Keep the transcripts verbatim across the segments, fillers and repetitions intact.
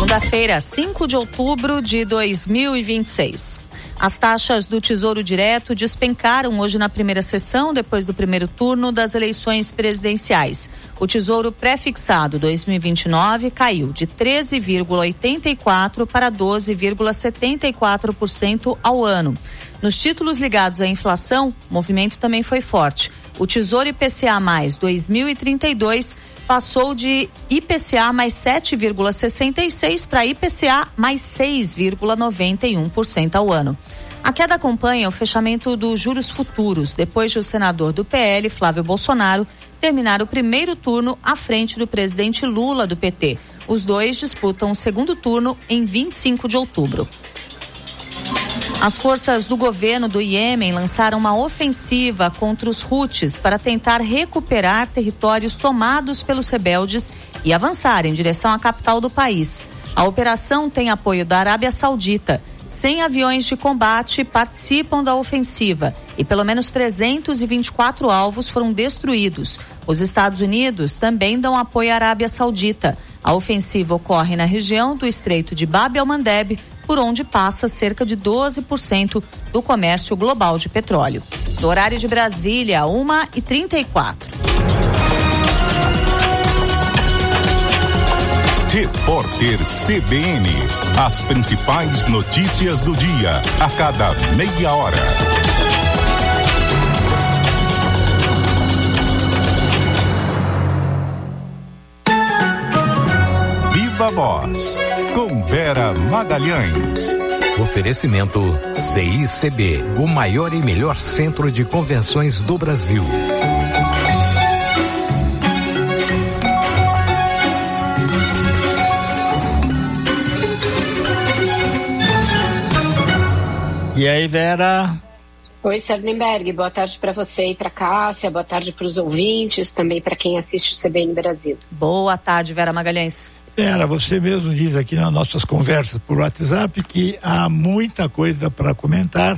Segunda-feira, cinco de outubro de dois mil e vinte e seis. As taxas do Tesouro Direto despencaram hoje na primeira sessão, depois do primeiro turno das eleições presidenciais. O Tesouro pré-fixado dois mil e vinte e nove caiu de treze vírgula oitenta e quatro por cento para doze vírgula setenta e quatro por cento ao ano. Nos títulos ligados à inflação, o movimento também foi forte. O Tesouro I P C A mais dois mil e trinta e dois passou de I P C A mais sete vírgula sessenta e seis para I P C A mais seis vírgula noventa e um por cento ao ano. A queda acompanha o fechamento dos juros futuros, depois de o senador do P L, Flávio Bolsonaro, terminar o primeiro turno à frente do presidente Lula do P T. Os dois disputam o segundo turno em vinte e cinco de outubro. As forças do governo do Iêmen lançaram uma ofensiva contra os Houthis para tentar recuperar territórios tomados pelos rebeldes e avançar em direção à capital do país. A operação tem apoio da Arábia Saudita. cem aviões de combate participam da ofensiva e pelo menos trezentos e vinte e quatro alvos foram destruídos. Os Estados Unidos também dão apoio à Arábia Saudita. A ofensiva ocorre na região do Estreito de Bab el-Mandeb, por onde passa cerca de doze por cento do comércio global de petróleo. No horário de Brasília, uma e trinta e quatro. Repórter C B N. As principais notícias do dia, a cada meia hora. Viva Voz, com Vera Magalhães. Oferecimento C I C B, o maior e melhor centro de convenções do Brasil. E aí, Vera? Oi, Sardenberg, boa tarde para você e para Cássia, boa tarde para os ouvintes, também para quem assiste o C B N Brasil. Boa tarde, Vera Magalhães. Vera, você mesmo diz aqui nas nossas conversas por WhatsApp que há muita coisa para comentar,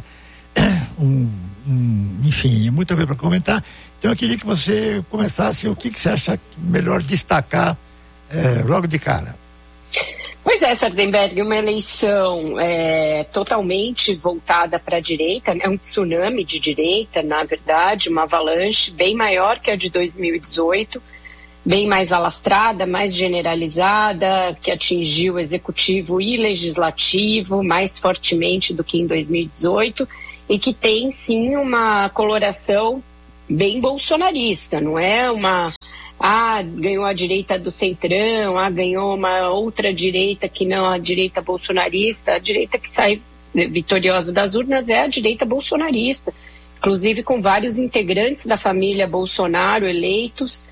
um, um, enfim, muita coisa para comentar. Então eu queria que você começasse o que, que você acha melhor destacar eh, logo de cara. Pois é, Sardenberg, uma eleição é, totalmente voltada para a direita, é um tsunami de direita, na verdade, uma avalanche bem maior que a de dois mil e dezoito, bem mais alastrada, mais generalizada, que atingiu o executivo e legislativo mais fortemente do que em dois mil e dezoito e que tem sim uma coloração bem bolsonarista, não é uma... Ah, ganhou a direita do Centrão, ah, ganhou uma outra direita que não a direita bolsonarista. A direita que sai vitoriosa das urnas é a direita bolsonarista, inclusive com vários integrantes da família Bolsonaro eleitos,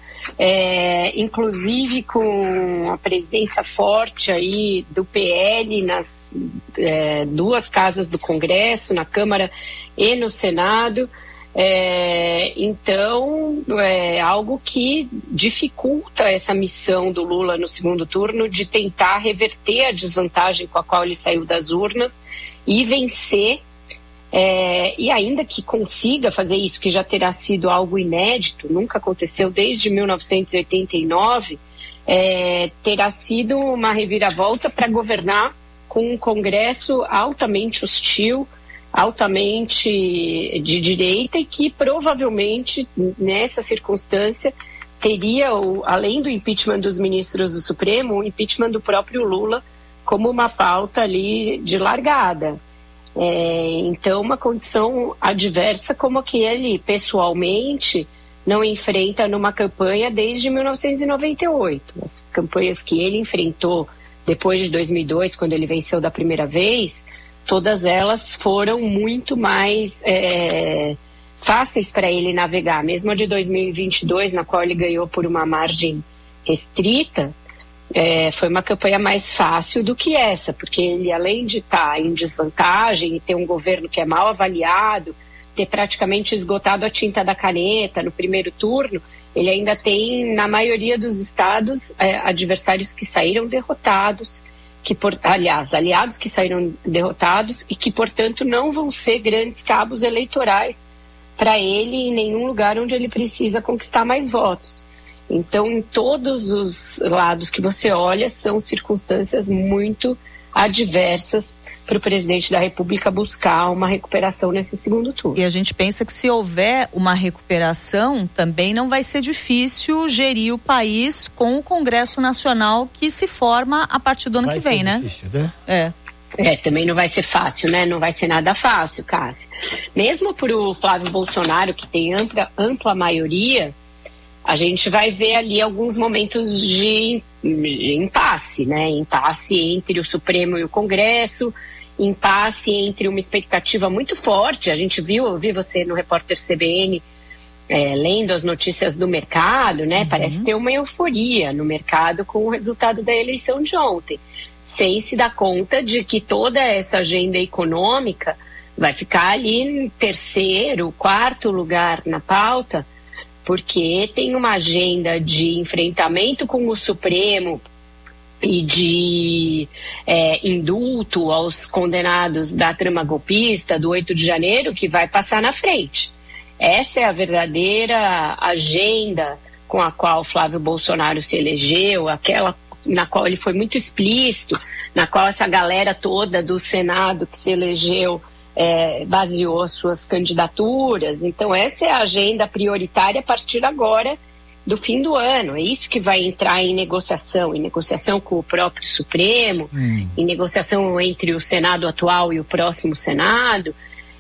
é, inclusive com a presença forte aí do P L nas é, duas casas do Congresso, na Câmara e no Senado. É, então é algo que dificulta essa missão do Lula no segundo turno de tentar reverter a desvantagem com a qual ele saiu das urnas e vencer, é, e ainda que consiga fazer isso, que já terá sido algo inédito, nunca aconteceu desde mil novecentos e oitenta e nove, é, terá sido uma reviravolta para governar com um Congresso altamente hostil, altamente de direita e que provavelmente nessa circunstância teria, além do impeachment dos ministros do Supremo, o impeachment do próprio Lula como uma pauta ali de largada. É, então uma condição adversa como a que ele pessoalmente não enfrenta numa campanha desde mil novecentos e noventa e oito. As campanhas que ele enfrentou depois de dois mil e dois, quando ele venceu da primeira vez, todas elas foram muito mais é, fáceis para ele navegar. Mesmo a de dois mil e vinte e dois, na qual ele ganhou por uma margem restrita, é, foi uma campanha mais fácil do que essa, porque ele, além de estar em desvantagem e ter um governo que é mal avaliado, ter praticamente esgotado a tinta da caneta no primeiro turno, ele ainda tem, na maioria dos estados, é, adversários que saíram derrotados, que por, aliás, aliados que saíram derrotados e que, portanto, não vão ser grandes cabos eleitorais para ele em nenhum lugar onde ele precisa conquistar mais votos. Então, em todos os lados que você olha, são circunstâncias muito adversas para o presidente da República buscar uma recuperação nesse segundo turno. E a gente pensa que se houver uma recuperação, também não vai ser difícil gerir o país com o Congresso Nacional que se forma a partir do ano vai que vem, né? Difícil, né? É. É, também não vai ser fácil, né? Não vai ser nada fácil, Cássia. Mesmo para o Flávio Bolsonaro, que tem ampla, ampla maioria, a gente vai ver ali alguns momentos de impasse, né? Impasse entre o Supremo e o Congresso, impasse entre uma expectativa muito forte. A gente viu, eu vi você no Repórter C B N é, lendo as notícias do mercado, né? Uhum. Parece ter uma euforia no mercado com o resultado da eleição de ontem, sem se dar conta de que toda essa agenda econômica vai ficar ali em terceiro, quarto lugar na pauta, porque tem uma agenda de enfrentamento com o Supremo e de é, indulto aos condenados da trama golpista do oito de janeiro que vai passar na frente. Essa é a verdadeira agenda com a qual Flávio Bolsonaro se elegeu, aquela na qual ele foi muito explícito, na qual essa galera toda do Senado que se elegeu É, baseou suas candidaturas. Então essa é a agenda prioritária a partir agora do fim do ano. É isso que vai entrar em negociação, em negociação com o próprio Supremo, hum. em negociação entre o Senado atual e o próximo Senado.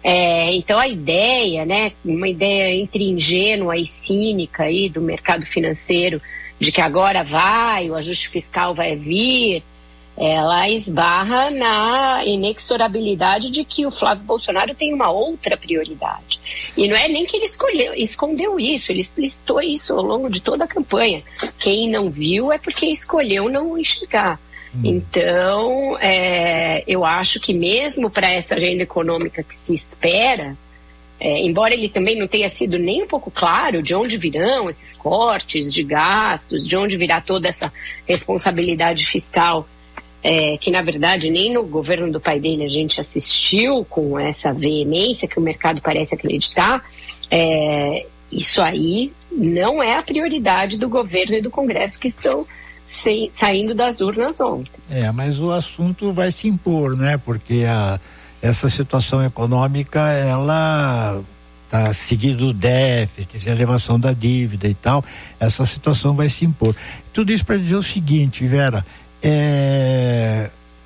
É, então a ideia, né, uma ideia entre ingênua e cínica aí do mercado financeiro, de que agora vai, o ajuste fiscal vai vir, ela esbarra na inexorabilidade de que o Flávio Bolsonaro tem uma outra prioridade. E não é nem que ele escolheu, escondeu isso, ele explicitou isso ao longo de toda a campanha. Quem não viu é porque escolheu não enxergar. Hum. Então, é, eu acho que mesmo para essa agenda econômica que se espera, é, embora ele também não tenha sido nem um pouco claro de onde virão esses cortes de gastos, de onde virá toda essa responsabilidade fiscal, É, que na verdade nem no governo do pai dele a gente assistiu com essa veemência que o mercado parece acreditar, é, isso aí não é a prioridade do governo e do Congresso que estão se, saindo das urnas ontem. É, mas o assunto vai se impor, né? Porque a, essa situação econômica, ela está seguindo o déficit, a elevação da dívida e tal, essa situação vai se impor. Tudo isso para dizer o seguinte, Vera, É,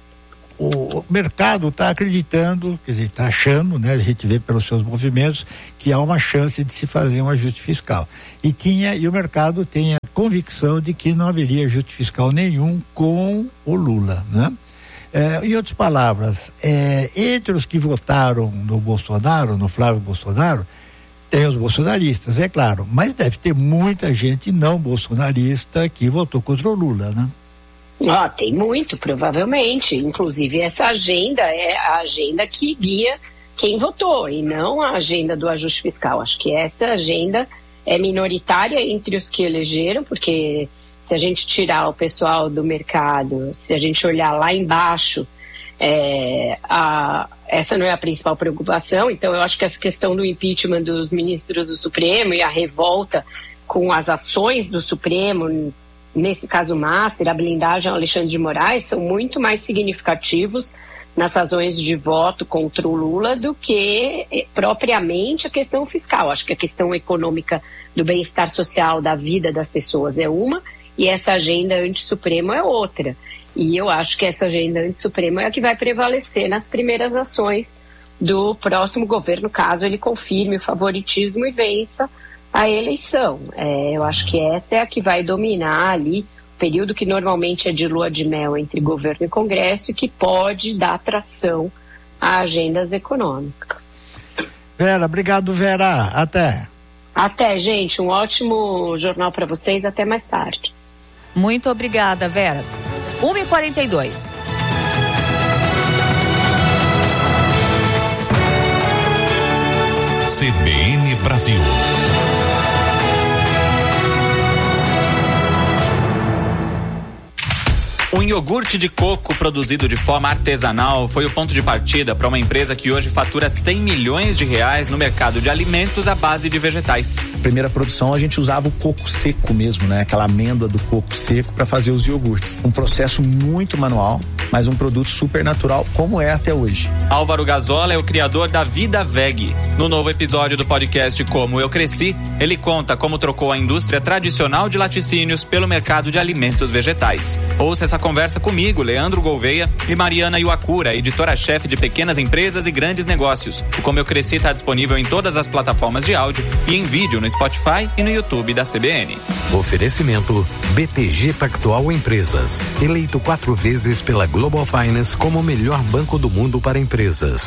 o mercado está acreditando, quer dizer, está achando, né? A gente vê pelos seus movimentos que há uma chance de se fazer um ajuste fiscal. E tinha, e o mercado tem a convicção de que não haveria ajuste fiscal nenhum com o Lula, né? É, em outras palavras, é, entre os que votaram no Bolsonaro, no Flávio Bolsonaro, tem os bolsonaristas, é claro, mas deve ter muita gente não bolsonarista que votou contra o Lula, né? Ah, tem muito, provavelmente. Inclusive, essa agenda é a agenda que guia quem votou e não a agenda do ajuste fiscal. Acho que essa agenda é minoritária entre os que elegeram, porque se a gente tirar o pessoal do mercado, se a gente olhar lá embaixo, é, a, essa não é a principal preocupação. Então, eu acho que essa questão do impeachment dos ministros do Supremo e a revolta com as ações do Supremo, nesse caso Master, a blindagem ao Alexandre de Moraes, são muito mais significativos nas razões de voto contra o Lula do que eh, propriamente a questão fiscal. Acho que a questão econômica do bem-estar social, da vida das pessoas é uma, e essa agenda anti-Supremo é outra. E eu acho que essa agenda anti-Supremo é a que vai prevalecer nas primeiras ações do próximo governo, caso ele confirme o favoritismo e vença a eleição. É, eu acho que essa é a que vai dominar ali o período que normalmente é de lua de mel entre governo e Congresso e que pode dar tração a agendas econômicas. Vera, obrigado, Vera. Até. Até, gente. Um ótimo jornal para vocês. Até mais tarde. Muito obrigada, Vera. uma e quarenta e dois. C B N Brasil. Um iogurte de coco produzido de forma artesanal foi o ponto de partida para uma empresa que hoje fatura cem milhões de reais no mercado de alimentos à base de vegetais. Primeira produção a gente usava o coco seco mesmo, né? Aquela amêndoa do coco seco para fazer os iogurtes. Um processo muito manual, mas um produto super natural como é até hoje. Álvaro Gazola é o criador da Vida Veg. No novo episódio do podcast Como Eu Cresci, ele conta como trocou a indústria tradicional de laticínios pelo mercado de alimentos vegetais. Ouça essa conversa comigo, Leandro Gouveia, e Mariana Iwakura, editora-chefe de pequenas empresas e grandes negócios. O Como Eu Cresci está disponível em todas as plataformas de áudio e em vídeo no Spotify e no YouTube da C B N. Oferecimento B T G Pactual Empresas, eleito quatro vezes pela Global Finance como o melhor banco do mundo para empresas.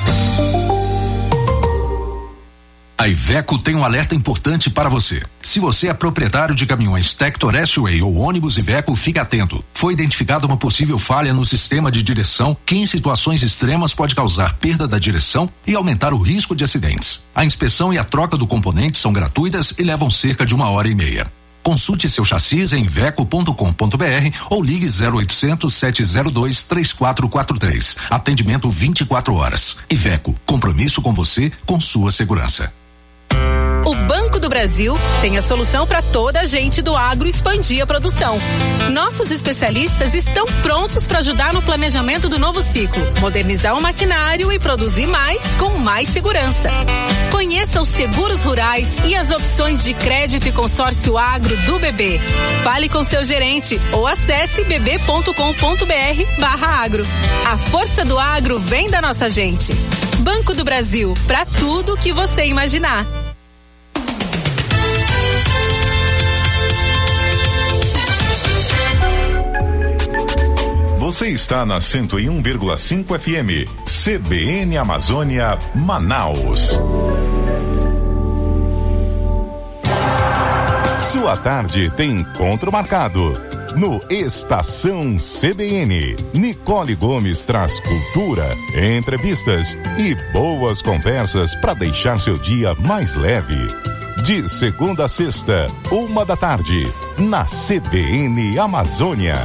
A Iveco tem um alerta importante para você. Se você é proprietário de caminhões Tector S-Way ou ônibus Iveco, fique atento. Foi identificada uma possível falha no sistema de direção que em situações extremas pode causar perda da direção e aumentar o risco de acidentes. A inspeção e a troca do componente são gratuitas e levam cerca de uma hora e meia. Consulte seu chassi em iveco ponto com ponto b r ou ligue zero oitocentos, sete zero dois, três quatro quatro três. Atendimento vinte e quatro horas. Iveco, compromisso com você, com sua segurança. O Banco do Brasil tem a solução para toda a gente do agro expandir a produção. Nossos especialistas estão prontos para ajudar no planejamento do novo ciclo, modernizar o maquinário e produzir mais com mais segurança. Conheça os seguros rurais e as opções de crédito e consórcio agro do B B. Fale com seu gerente ou acesse b b ponto com ponto b r barra agro. A força do agro vem da nossa gente. Banco do Brasil, para tudo que você imaginar. Você está na cento e um vírgula cinco F M, C B N Amazônia, Manaus. Sua tarde tem encontro marcado. No Estação C B N, Nicole Gomes traz cultura, entrevistas e boas conversas para deixar seu dia mais leve. De segunda a sexta, uma da tarde, na C B N Amazônia.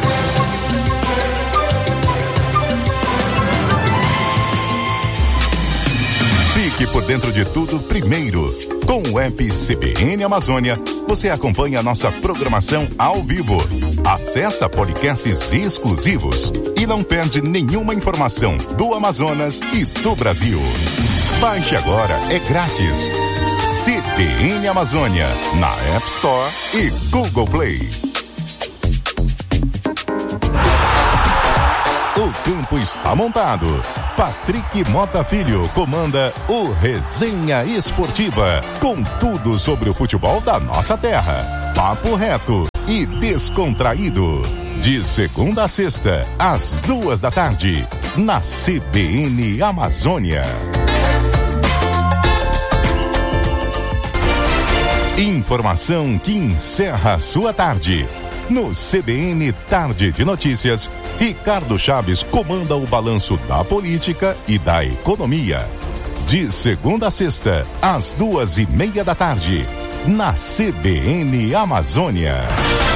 Fique por dentro de tudo primeiro. Com o app C B N Amazônia, você acompanha a nossa programação ao vivo. Acessa podcasts exclusivos e não perde nenhuma informação do Amazonas e do Brasil. Baixe agora, é grátis. C B N Amazônia, na App Store e Google Play. O campo está montado. Patrick Mota Filho comanda o Resenha Esportiva, com tudo sobre o futebol da nossa terra. Papo reto e descontraído. De segunda a sexta, às duas da tarde, na C B N Amazônia. Informação que encerra a sua tarde. No C B N Tarde de Notícias, Ricardo Chaves comanda o balanço da política e da economia. De segunda a sexta, às duas e meia da tarde, na C B N Amazônia.